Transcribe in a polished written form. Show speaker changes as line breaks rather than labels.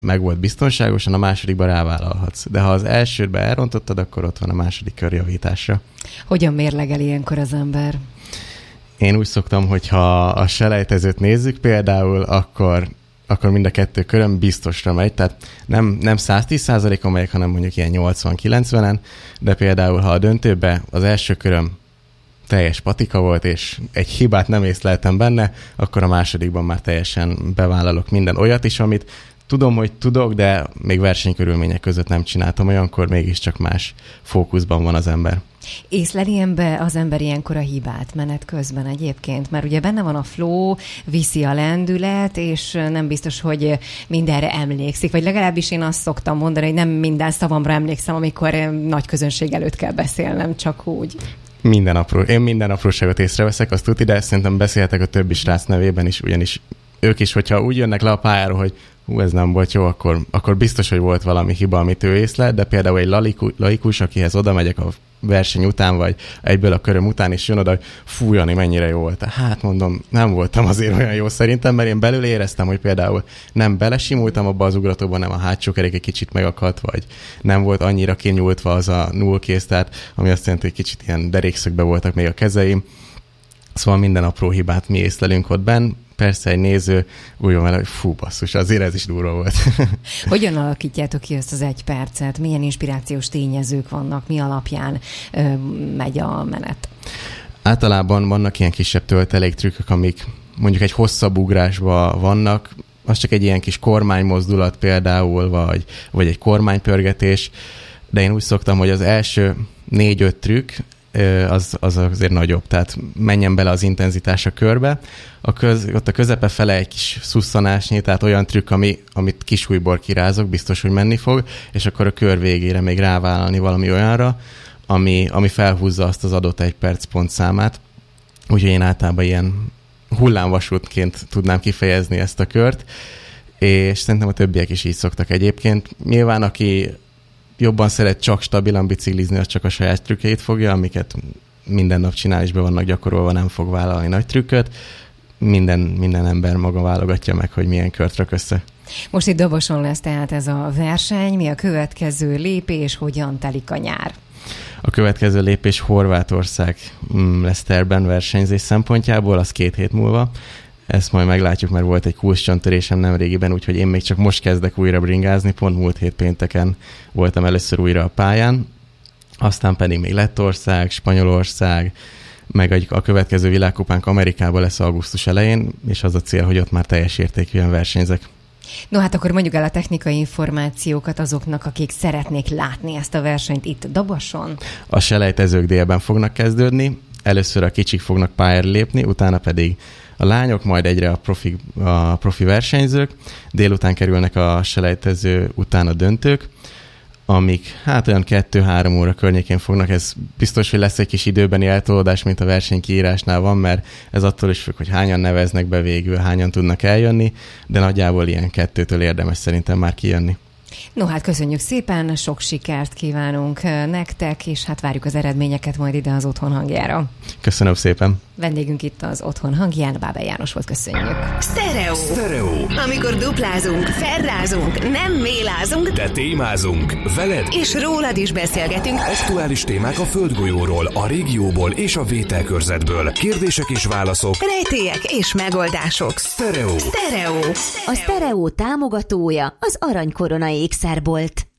meg volt biztonságosan, a másodikban rávállalhatsz. De ha az elsődbe elrontottad, akkor ott van a második kör javításra.
Hogyan mérlegel ilyenkor az ember?
Én úgy szoktam, hogyha a selejtezőt nézzük például, akkor mind a kettő köröm biztosra megy, tehát nem 110%-on megyek, hanem mondjuk ilyen 80-90-en, de például ha a döntőbe az első köröm teljes patika volt, és egy hibát nem észleltem benne, akkor a másodikban már teljesen bevállalok minden olyat is, amit tudom, hogy tudok, de még versenykörülmények között nem csináltam, olyankor mégiscsak más fókuszban van az ember.
Észleli az ember ilyenkor a hibát menet közben egyébként? Mert ugye benne van a flow, viszi a lendület, és nem biztos, hogy mindenre emlékszik. Vagy legalábbis én azt szoktam mondani, hogy nem minden szavamra emlékszem, amikor nagy közönség előtt kell beszélnem, csak úgy.
Én minden apróságot észreveszek, azt tudni, de szerintem beszélhetek a többi srác nevében is, ugyanis ők is, hogyha úgy jönnek le a pályáról, hogy ez nem volt jó, akkor biztos, hogy volt valami hiba, amit ő észlelt, de például egy laikus, akihez oda megyek a verseny után, vagy egyből a köröm után, és jön oda, hogy fú, Jani, mennyire jó volt. Hát mondom, nem voltam azért olyan jó szerintem, mert én belül éreztem, hogy például nem belesimultam abba az ugratóba, nem a hátsó kerék egy kicsit megakadt, vagy nem volt annyira kinyúltva az a nullkész, tehát ami azt jelenti, hogy kicsit ilyen derékszögbe voltak még a kezeim. Szóval minden apró hibát mi észlelünk ott benn. Persze egy néző úgy van vele, hogy fú, basszus, azért ez is durva volt.
Hogyan alakítjátok ki ezt az 1 percet? Milyen inspirációs tényezők vannak? Mi alapján megy a menet?
Általában vannak ilyen kisebb tölteléktrükkök, amik mondjuk egy hosszabb ugrásban vannak, az csak egy ilyen kis kormánymozdulat például, vagy egy kormánypörgetés, de én úgy szoktam, hogy az első 4-5 trükk, az azért nagyobb, tehát menjen bele az intenzitás a körbe. Ott a közepe fele egy kis szusszanásnyi, tehát olyan trükk, amit kisújból kirázok, biztos, hogy menni fog, és akkor a kör végére még rávállalni valami olyanra, ami felhúzza azt az adott 1 perc pontszámát. Úgyhogy én általában ilyen hullámvasútként tudnám kifejezni ezt a kört, és szerintem a többiek is így szoktak egyébként. Nyilván, aki jobban szeret csak stabilan biciklizni, az csak a saját trükkeit fogja, amiket minden nap csinál és be vannak gyakorolva, nem fog vállalni nagy trükköt. Minden ember maga válogatja meg, hogy milyen kört rak össze.
Most itt Doboson lesz tehát ez a verseny. Mi a következő lépés, hogyan telik a nyár?
A következő lépés Horvátország lesz tervben versenyzés szempontjából, az 2 hét múlva. Ezt majd meglátjuk, mert volt egy kulcstörésem nemrégiben, úgyhogy én még csak most kezdek újra bringázni, pont múlt hét pénteken voltam először újra a pályán, aztán pedig még Lettország, Spanyolország, meg a következő világkupánk Amerikában lesz augusztus elején, és az a cél, hogy ott már teljes értékűen versenyzek.
No hát akkor mondjuk el a technikai információkat azoknak, akik szeretnék látni ezt a versenyt itt Doboson.
A selejtezők délben fognak kezdődni, először a kicsik fognak pályára lépni, utána pedig a lányok, majd egyre a profi versenyzők. Délután kerülnek a selejtező után a döntők, amik hát olyan 2-3 óra környékén fognak. Ez biztos, hogy lesz egy kis időbeni eltolódás, mint a versenykiírásnál van, mert ez attól is függ, hogy hányan neveznek be végül, hányan tudnak eljönni, de nagyjából ilyen 2-től érdemes szerintem már kijönni.
No hát köszönjük szépen, sok sikert kívánunk nektek, és hát várjuk az eredményeket majd ide az Otthon hangjára.
Köszönöm szépen.
Vendégünk itt az Otthon hangján, Bábel János volt, köszönjük.
Sztereó. Amikor duplázunk, ferrázunk, nem mélázunk,
de témázunk. Veled
és rólad is beszélgetünk.
Aktuális témák a földgolyóról, a régióból és a vételkörzetből. Kérdések és válaszok.
Rejtélyek és megoldások.
Sztereó.
A Sztereó támogatója az Aranykorona ékszerbolt.